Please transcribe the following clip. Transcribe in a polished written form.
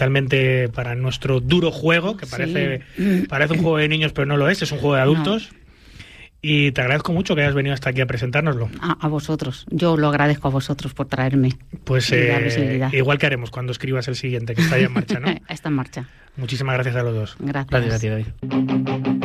realmente para nuestro duro juego, que parece un juego de niños, pero no lo es un juego de adultos. No. Y te agradezco mucho que hayas venido hasta aquí a presentárnoslo. A vosotros. Yo lo agradezco a vosotros por traerme. Pues igual que haremos cuando escribas el siguiente, que está ya en marcha, ¿no? Está en marcha. Muchísimas gracias a los dos. Gracias. Gracias a ti, David.